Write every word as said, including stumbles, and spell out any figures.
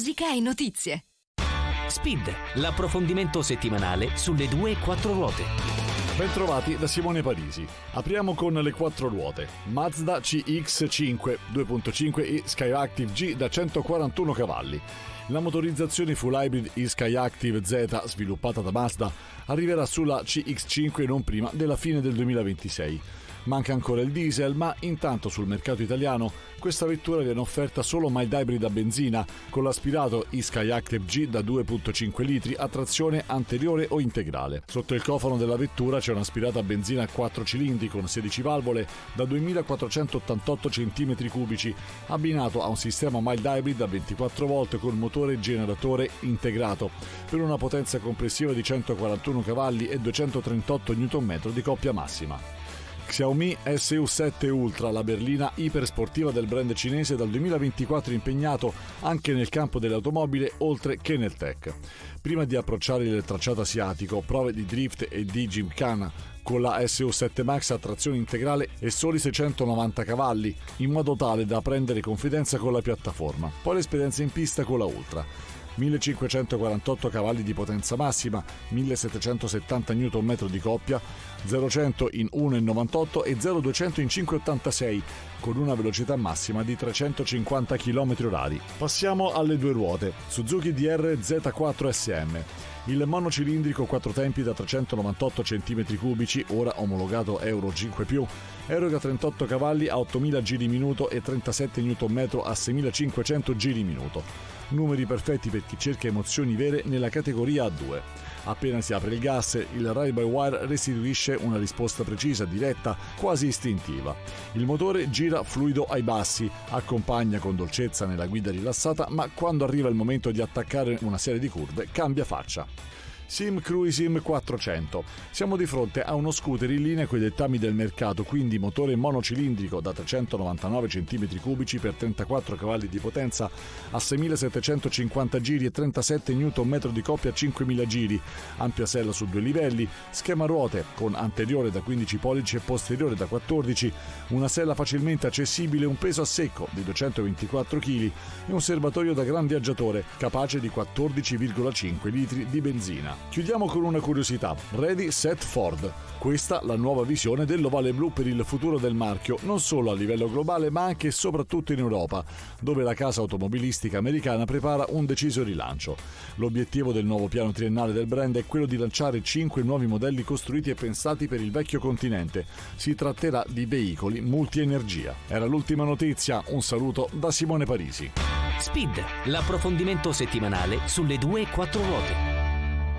musica e notizie. Speed, l'approfondimento settimanale sulle due e quattro ruote. Bentrovati da Simone Parisi. Apriamo con le quattro ruote. Mazda C X cinque due punto cinque e Skyactiv G da centoquarantuno cavalli. La motorizzazione full hybrid e-Skyactiv Z sviluppata da Mazda arriverà sulla C X cinque non prima della fine del duemilaventisei. Manca ancora il diesel, ma intanto sul mercato italiano questa vettura viene offerta solo mild hybrid a benzina con l'aspirato e-Skyactiv G da due virgola cinque litri a trazione anteriore o integrale. Sotto il cofano della vettura c'è un'aspirata a benzina a quattro cilindri con sedici valvole da duemilaquattrocentottantotto centimetri cubici, abbinato a un sistema mild hybrid a ventiquattro volt con motore generatore integrato per una potenza complessiva di centoquarantuno cavalli e duecentotrentotto newton metri di coppia massima. Xiaomi S U sette Ultra, la berlina ipersportiva del brand cinese, dal duemilaventiquattro impegnato anche nel campo dell'automobile oltre che nel tech. Prima di approcciare il tracciato asiatico, prove di drift e di gymkhana con la S U sette Max a trazione integrale e soli seicentonovanta cavalli, in modo tale da prendere confidenza con la piattaforma. Poi l'esperienza in pista con la Ultra. millecinquecentoquarantotto cavalli di potenza massima, millesettecentosettanta newton metri di coppia, zero cento in uno virgola novantotto e zero duecento in cinque virgola ottantasei, con una velocità massima di trecentocinquanta chilometri orari. Passiamo alle due ruote. Suzuki D R Z quattro S M. Il monocilindrico quattro tempi da trecentonovantotto centimetri cubici, ora omologato Euro cinque più, eroga trentotto cavalli a ottomila giri minuto e trentasette newton metri a seimilacinquecento giri minuto. Numeri perfetti per chi cerca emozioni vere nella categoria A due. Appena si apre il gas, il ride-by-wire restituisce una risposta precisa, diretta, quasi istintiva. Il motore gira fluido ai bassi, accompagna con dolcezza nella guida rilassata, ma quando arriva il momento di attaccare una serie di curve cambia faccia. Sim Cruisim quattrocento. Siamo di fronte a uno scooter in linea con i dettami del mercato, quindi motore monocilindrico da trecentonovantanove centimetri cubici per trentaquattro cavalli di potenza a seimilasettecentocinquanta giri e trentasette newton metri di coppia a cinquemila giri, ampia sella su due livelli, schema ruote con anteriore da quindici pollici e posteriore da quattordici, una sella facilmente accessibile, un peso a secco di duecentoventiquattro chili e un serbatoio da gran viaggiatore capace di quattordici virgola cinque litri di benzina. Chiudiamo con una curiosità. Ready Set Ford. Questa la nuova visione dell'ovale blu per il futuro del marchio, non solo a livello globale ma anche e soprattutto in Europa, dove la casa automobilistica americana prepara un deciso rilancio. L'obiettivo del nuovo piano triennale del brand è quello di lanciare cinque nuovi modelli costruiti e pensati per il vecchio continente. Si tratterà di veicoli multienergia. Era l'ultima notizia, un saluto da Simone Parisi. Speed, l'approfondimento settimanale sulle due e quattro ruote.